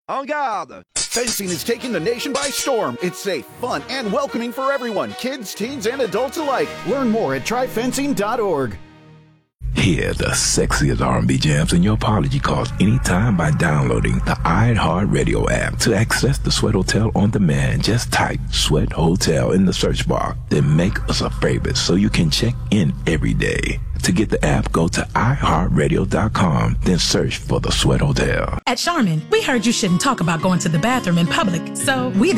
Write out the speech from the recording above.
En garde! Fencing is taking the nation by storm. It's safe, fun, and welcoming for everyone, kids, teens, and adults alike. Learn more at tryfencing.org. Hear the sexiest R&B jams in your apology calls anytime by downloading the iHeartRadio app. To access the Sweat Hotel on demand, just type Sweat Hotel in the search bar. Then make us a favorite so you can check in every day. To get the app, go to iHeartRadio.com, then search for the Sweat Hotel. At Charmin, we heard you shouldn't talk about going to the bathroom in public, so we